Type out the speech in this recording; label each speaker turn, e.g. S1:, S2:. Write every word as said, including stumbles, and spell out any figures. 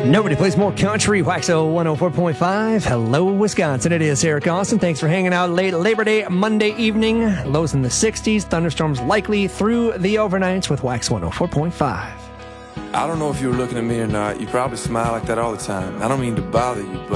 S1: Nobody plays more country. Waxo one oh four point five. Hello, Wisconsin. It is Eric Austin. Thanks for hanging out late Labor Day Monday evening. Lows in the sixties. Thunderstorms likely through the overnights with Wax one oh four point five.
S2: I don't know if you were looking at me or not. You probably smile like that all the time. I don't mean to bother you, but